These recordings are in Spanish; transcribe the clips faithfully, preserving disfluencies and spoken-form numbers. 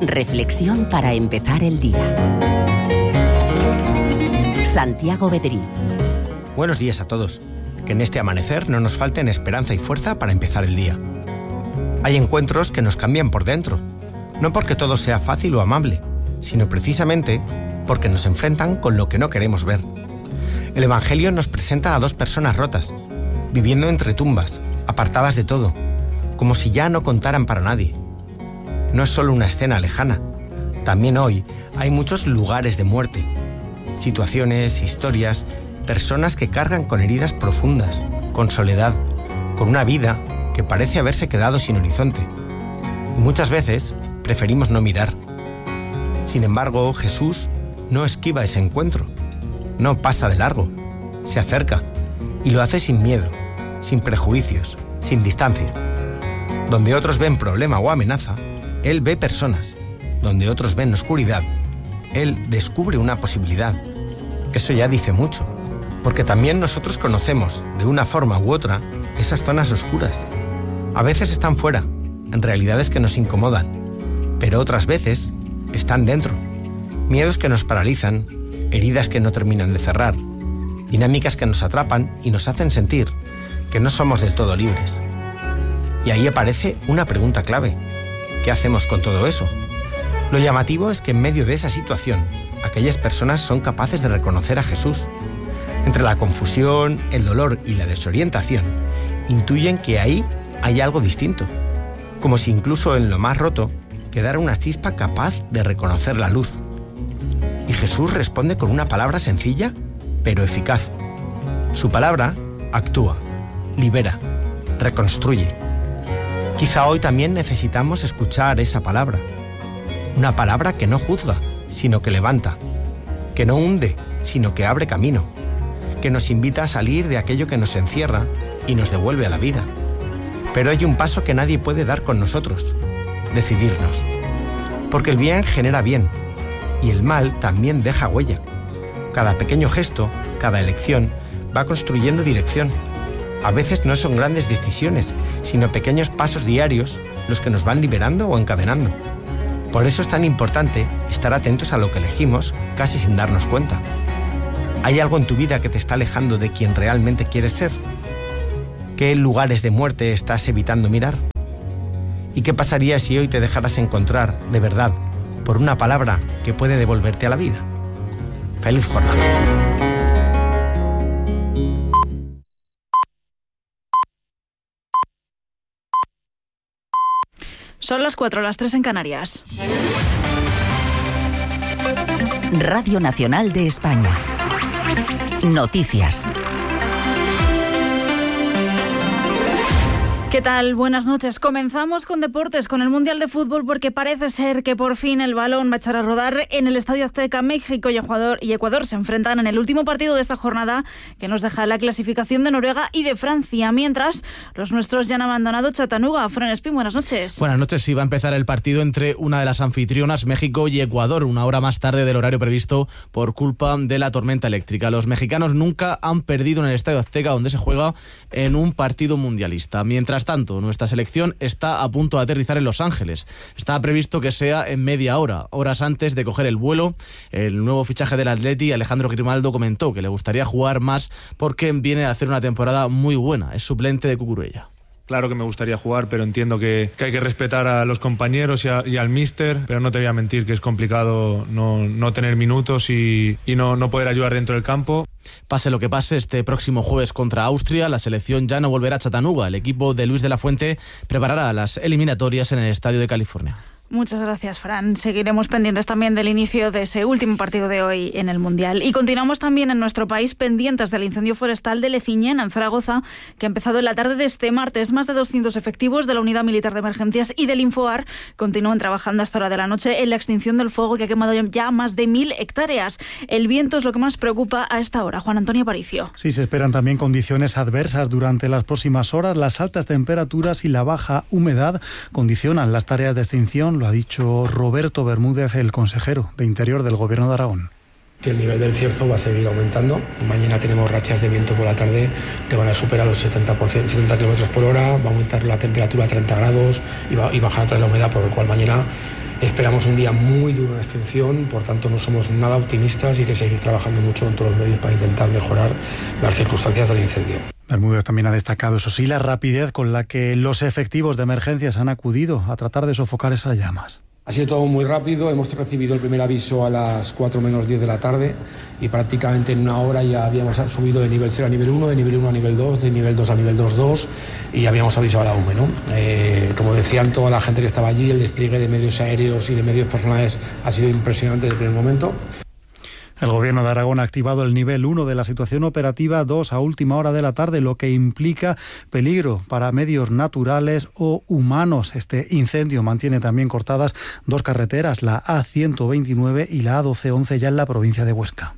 Reflexión para empezar el día. Santiago Bedrí. Buenos días a todos. Que en este amanecer no nos falten esperanza y fuerza para empezar el día. Hay encuentros que nos cambian por dentro, no porque todo sea fácil o amable, sino precisamente porque nos enfrentan con lo que no queremos ver. El Evangelio nos presenta a dos personas rotas, viviendo entre tumbas, apartadas de todo, como si ya no contaran para nadie. No es solo una escena lejana, también hoy hay muchos lugares de muerte, situaciones, historias, personas que cargan con heridas profundas, con soledad, con una vida que parece haberse quedado sin horizonte. Y muchas veces preferimos no mirar. Sin embargo, Jesús no esquiva ese encuentro, no pasa de largo, se acerca y lo hace sin miedo, sin prejuicios, sin distancia. Donde otros ven problema o amenaza, Él ve personas. Donde otros ven oscuridad, Él descubre una posibilidad. Eso ya dice mucho, porque también nosotros conocemos, de una forma u otra, esas zonas oscuras. A veces están fuera, en realidades que nos incomodan, pero otras veces están dentro. Miedos que nos paralizan, heridas que no terminan de cerrar, dinámicas que nos atrapan y nos hacen sentir que no somos del todo libres. Y ahí aparece una pregunta clave. ¿Qué hacemos con todo eso? Lo llamativo es que en medio de esa situación, aquellas personas son capaces de reconocer a Jesús. Entre la confusión, el dolor y la desorientación, intuyen que ahí hay algo distinto, como si incluso en lo más roto quedara una chispa capaz de reconocer la luz. Y Jesús responde con una palabra sencilla, pero eficaz. Su palabra actúa, libera, reconstruye. Quizá hoy también necesitamos escuchar esa palabra. Una palabra que no juzga, sino que levanta. Que no hunde, sino que abre camino. Que nos invita a salir de aquello que nos encierra y nos devuelve a la vida. Pero hay un paso que nadie puede dar con nosotros: decidirnos. Porque el bien genera bien, y el mal también deja huella. Cada pequeño gesto, cada elección, va construyendo dirección. A veces no son grandes decisiones, sino pequeños pasos diarios los que nos van liberando o encadenando. Por eso es tan importante estar atentos a lo que elegimos casi sin darnos cuenta. ¿Hay algo en tu vida que te está alejando de quien realmente quieres ser? ¿Qué lugares de muerte estás evitando mirar? ¿Y qué pasaría si hoy te dejaras encontrar, de verdad, por una palabra que puede devolverte a la vida? ¡Feliz jornada! Son las cuatro, las tres en Canarias. Radio Nacional de España. Noticias. ¿Qué tal? Buenas noches. Comenzamos con deportes, con el Mundial de Fútbol, porque parece ser que por fin el balón va a echar a rodar en el Estadio Azteca. México y Ecuador, y Ecuador se enfrentan en el último partido de esta jornada, que nos deja la clasificación de Noruega y de Francia. Mientras, los nuestros ya han abandonado Chattanooga. Fran Espín, buenas noches. Buenas noches. Sí, va a empezar el partido entre una de las anfitrionas, México y Ecuador, una hora más tarde del horario previsto por culpa de la tormenta eléctrica. Los mexicanos nunca han perdido en el Estadio Azteca, donde se juega en un partido mundialista. Mientras tanto, nuestra selección está a punto de aterrizar en Los Ángeles. Está previsto que sea en media hora, horas antes de coger el vuelo. El nuevo fichaje del Atleti, Alejandro Grimaldo, comentó que le gustaría jugar más porque viene a hacer una temporada muy buena. Es suplente de Cucurella. Claro que me gustaría jugar, pero entiendo que, que hay que respetar a los compañeros y, a, y al míster, pero no te voy a mentir que es complicado no, no tener minutos y, y no, no poder ayudar dentro del campo. Pase lo que pase, este próximo jueves contra Austria, la selección ya no volverá a Chattanooga. El equipo de Luis de la Fuente preparará las eliminatorias en el Estadio de California. Muchas gracias, Fran. Seguiremos pendientes también del inicio de ese último partido de hoy en el Mundial. Y continuamos también en nuestro país pendientes del incendio forestal de Leciñén, en Zaragoza, que ha empezado en la tarde de este martes. Más de doscientos efectivos de la Unidad Militar de Emergencias y del Infoar continúan trabajando hasta hora de la noche en la extinción del fuego, que ha quemado ya más de mil hectáreas. El viento es lo que más preocupa a esta hora. Juan Antonio Aparicio. Sí, se esperan también condiciones adversas durante las próximas horas. Las altas temperaturas y la baja humedad condicionan las tareas de extinción. Lo ha dicho Roberto Bermúdez, el consejero de Interior del Gobierno de Aragón. Que el nivel del cierzo va a seguir aumentando. Mañana tenemos rachas de viento por la tarde que van a superar los setenta por ciento, setenta kilómetros por hora, va a aumentar la temperatura a treinta grados y, va, y bajar otra vez la humedad, por lo cual mañana esperamos un día muy duro en extinción, por tanto no somos nada optimistas y hay que seguir trabajando mucho en todos los medios para intentar mejorar las circunstancias del incendio. Bermúdez también ha destacado, eso sí, la rapidez con la que los efectivos de emergencias han acudido a tratar de sofocar esas llamas. Ha sido todo muy rápido, hemos recibido el primer aviso a las cuatro menos diez de la tarde y prácticamente en una hora ya habíamos subido de nivel cero a nivel uno, de nivel uno a nivel dos, de nivel dos a nivel dos punto dos y habíamos avisado a la U M E, ¿no? Eh, como decían toda la gente que estaba allí, el despliegue de medios aéreos y de medios personales ha sido impresionante desde el primer momento. El Gobierno de Aragón ha activado el nivel uno de la situación operativa dos a última hora de la tarde, lo que implica peligro para medios naturales o humanos. Este incendio mantiene también cortadas dos carreteras, la A ciento veintinueve y la A doce once, ya en la provincia de Huesca.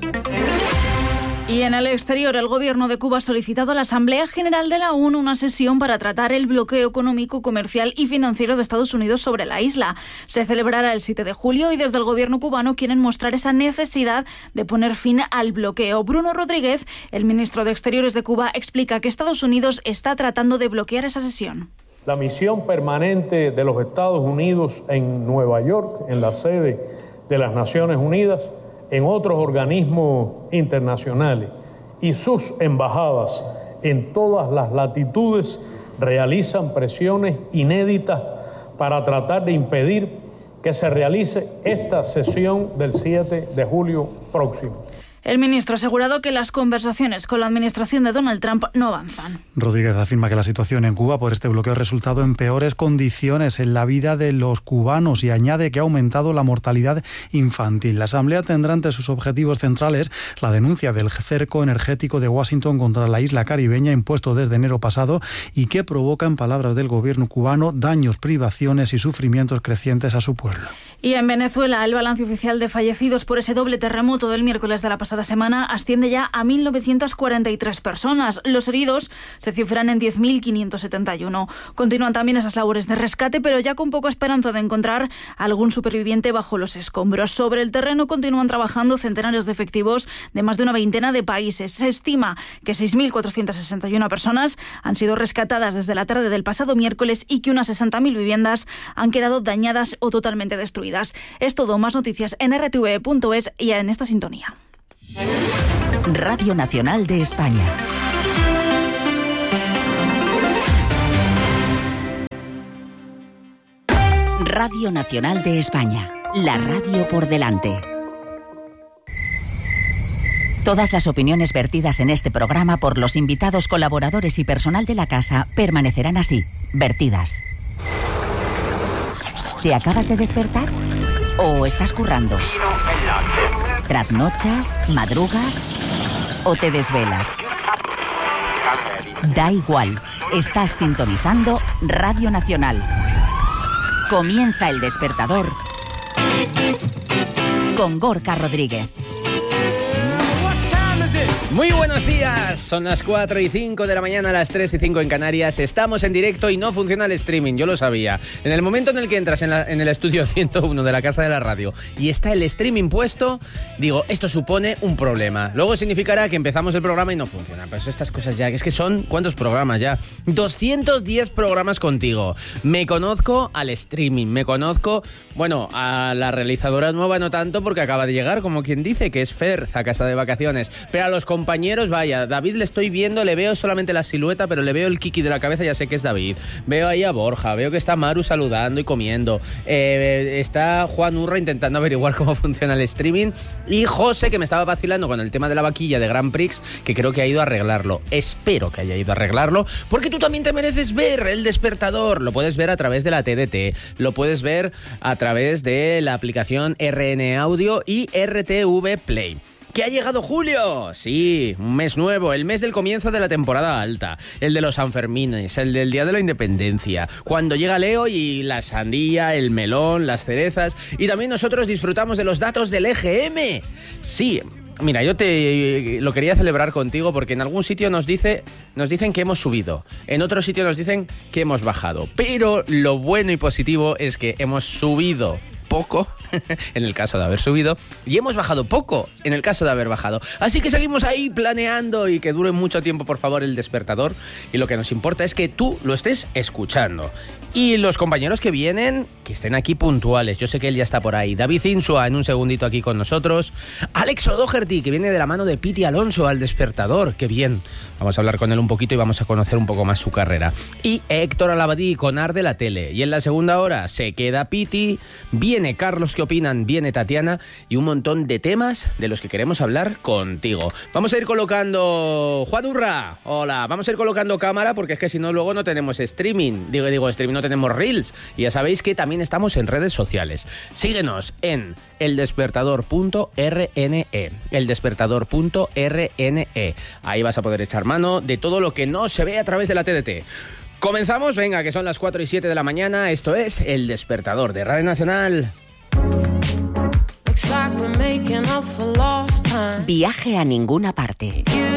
Y en el exterior, el Gobierno de Cuba ha solicitado a la Asamblea General de la ONU una sesión para tratar el bloqueo económico, comercial y financiero de Estados Unidos sobre la isla. Se celebrará el siete de julio y desde el Gobierno cubano quieren mostrar esa necesidad de poner fin al bloqueo. Bruno Rodríguez, el ministro de Exteriores de Cuba, explica que Estados Unidos está tratando de bloquear esa sesión. La misión permanente de los Estados Unidos en Nueva York, en la sede de las Naciones Unidas, en otros organismos internacionales y sus embajadas en todas las latitudes realizan presiones inéditas para tratar de impedir que se realice esta sesión del siete de julio próximo. El ministro ha asegurado que las conversaciones con la administración de Donald Trump no avanzan. Rodríguez afirma que la situación en Cuba por este bloqueo ha resultado en peores condiciones en la vida de los cubanos y añade que ha aumentado la mortalidad infantil. La Asamblea tendrá entre sus objetivos centrales la denuncia del cerco energético de Washington contra la isla caribeña impuesto desde enero pasado y que provoca, en palabras del gobierno cubano, daños, privaciones y sufrimientos crecientes a su pueblo. Y en Venezuela, el balance oficial de fallecidos por ese doble terremoto del miércoles de la pasada semana asciende ya a mil novecientas cuarenta y tres personas. Los heridos se cifran en diez mil quinientos setenta y uno. Continúan también esas labores de rescate, pero ya con poca esperanza de encontrar algún superviviente bajo los escombros. Sobre el terreno continúan trabajando centenares de efectivos de más de una veintena de países. Se estima que seis mil cuatrocientas sesenta y una personas han sido rescatadas desde la tarde del pasado miércoles y que unas sesenta mil viviendas han quedado dañadas o totalmente destruidas. Es todo, más noticias en r t v punto es y en esta sintonía. Radio Nacional de España. Radio Nacional de España. La radio por delante. Todas las opiniones vertidas en este programa por los invitados, colaboradores y personal de la casa permanecerán así, vertidas. ¿Te acabas de despertar? ¿O estás currando? ¿Trasnochas? ¿Madrugas? ¿O te desvelas? Da igual, estás sintonizando Radio Nacional. Comienza El Despertador con Gorka Rodríguez. Muy buenos días, son las cuatro y cinco de la mañana, las tres y cinco en Canarias. Estamos en directo y no funciona el streaming, yo lo sabía. En el momento en el que entras en, la, en el estudio ciento uno de la Casa de la Radio y está el streaming puesto, digo, esto supone un problema. Luego significará que empezamos el programa y no funciona. Pero estas cosas ya, es que son, ¿cuántos programas ya? doscientos diez programas contigo. Me conozco al streaming, me conozco, bueno, a la realizadora nueva no tanto porque acaba de llegar, como quien dice, que es Fer, Zaca está de vacaciones. Pero a los compañeros, vaya, David le estoy viendo, le veo solamente la silueta, pero le veo el kiki de la cabeza, ya sé que es David. Veo ahí a Borja, veo que está Maru saludando y comiendo. Eh, está Juan Urra intentando averiguar cómo funciona el streaming. Y José, que me estaba vacilando con el tema de la vaquilla de Grand Prix, que creo que ha ido a arreglarlo. Espero que haya ido a arreglarlo, porque tú también te mereces ver El Despertador. Lo puedes ver a través de la T D T, lo puedes ver a través de la aplicación R N Audio y R T V Play. ¿Que ha llegado julio? Sí, un mes nuevo, el mes del comienzo de la temporada alta, el de los Sanfermines, el del Día de la Independencia, cuando llega Leo y la sandía, el melón, las cerezas, y también nosotros disfrutamos de los datos del E G M. Sí, mira, yo te lo quería celebrar contigo porque en algún sitio nos dice, nos dicen que hemos subido, en otro sitio nos dicen que hemos bajado, pero lo bueno y positivo es que hemos subido poco en el caso de haber subido y hemos bajado poco en el caso de haber bajado. Así que seguimos ahí planeando y que dure mucho tiempo, por favor, el despertador. Y lo que nos importa es que tú lo estés escuchando. Y los compañeros que vienen, que estén aquí puntuales. Yo sé que él ya está por ahí. David Insua en un segundito aquí con nosotros. Alex O'Doherty, que viene de la mano de Piti Alonso al despertador. ¡Qué bien! Vamos a hablar con él un poquito y vamos a conocer un poco más su carrera. Y Héctor Alabadí con Ar de la Tele. Y en la segunda hora se queda Piti, viene Carlos, ¿qué opinan? Viene Tatiana y un montón de temas de los que queremos hablar contigo. Vamos a ir colocando... Juan Urra, hola. Vamos a ir colocando cámara porque es que si no luego no tenemos streaming. Digo, digo, streaming no tenemos reels. Y ya sabéis que también estamos en redes sociales. Síguenos en eldespertador punto r n e. eldespertador punto r n e. Ahí vas a poder echar mano de todo lo que no se ve a través de la T D T. Comenzamos, venga, que son las cuatro y siete de la mañana. Esto es El Despertador de Radio Nacional. Viaje a ninguna parte.